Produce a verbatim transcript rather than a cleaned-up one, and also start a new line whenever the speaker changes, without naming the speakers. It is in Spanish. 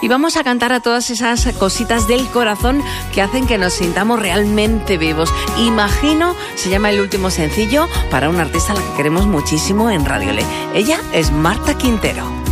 Y vamos a cantar a todas esas cositas del corazón que hacen que nos sintamos realmente vivos. Imagino, se llama el último sencillo para una artista a la que queremos muchísimo en Radio Le. Ella es Marta Quintero.